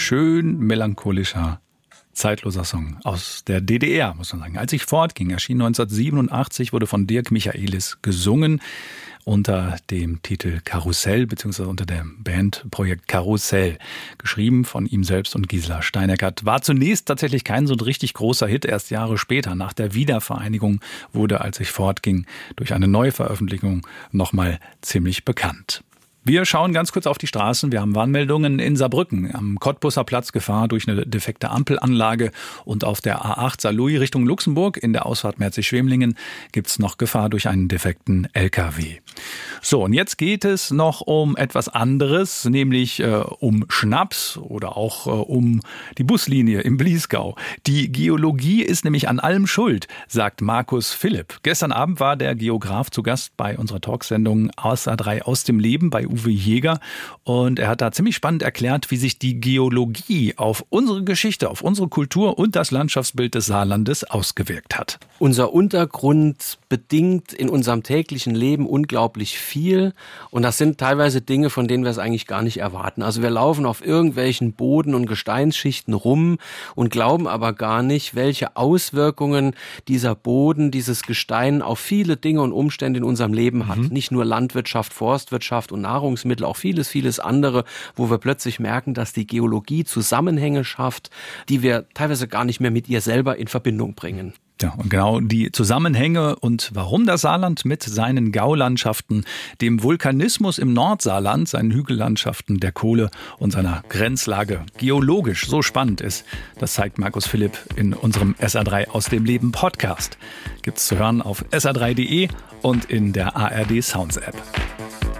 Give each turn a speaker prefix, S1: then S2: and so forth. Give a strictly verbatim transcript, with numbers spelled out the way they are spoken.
S1: schön melancholischer, zeitloser Song aus der D D R, muss man sagen. Als ich fortging, erschien neunzehnhundertsiebenundachtzig, wurde von Dirk Michaelis gesungen unter dem Titel Karussell, beziehungsweise unter dem Bandprojekt Karussell. Geschrieben von ihm selbst und Gisela Steineckert. War zunächst tatsächlich kein so ein richtig großer Hit. Erst Jahre später, nach der Wiedervereinigung, wurde, als ich fortging, durch eine Neuveröffentlichung nochmal ziemlich bekannt. Wir schauen ganz kurz auf die Straßen. Wir haben Warnmeldungen in Saarbrücken. Am Cottbusser Platz Gefahr durch eine defekte Ampelanlage. Und auf der A acht Saarlouis Richtung Luxemburg in der Ausfahrt Merzig-Schwemlingen gibt es noch Gefahr durch einen defekten L K W. So, und jetzt geht es noch um etwas anderes, nämlich äh, um Schnaps oder auch äh, um die Buslinie im Bliesgau. Die Geologie ist nämlich an allem schuld, sagt Markus Philipp. Gestern Abend war der Geograf zu Gast bei unserer Talksendung A S A drei aus dem Leben bei Uwe Jäger. Und er hat da ziemlich spannend erklärt, wie sich die Geologie auf unsere Geschichte, auf unsere Kultur und das Landschaftsbild des Saarlandes ausgewirkt hat.
S2: Unser Untergrund bedingt in unserem täglichen Leben unglaublich viel. Und das sind teilweise Dinge, von denen wir es eigentlich gar nicht erwarten. Also wir laufen auf irgendwelchen Boden- und Gesteinsschichten rum und glauben aber gar nicht, welche Auswirkungen dieser Boden, dieses Gestein auf viele Dinge und Umstände in unserem Leben hat. Mhm. Nicht nur Landwirtschaft, Forstwirtschaft und Nahrungsmittel, auch vieles, vieles andere, wo wir plötzlich merken, dass die Geologie Zusammenhänge schafft, die wir teilweise gar nicht mehr mit ihr selber in Verbindung bringen.
S1: Ja, und genau die Zusammenhänge und warum das Saarland mit seinen Gaulandschaften, dem Vulkanismus im Nordsaarland, seinen Hügellandschaften, der Kohle und seiner Grenzlage geologisch so spannend ist, das zeigt Markus Philipp in unserem S A drei aus dem Leben Podcast. Gibt's zu hören auf S A drei Punkt de und in der A R D Sounds App.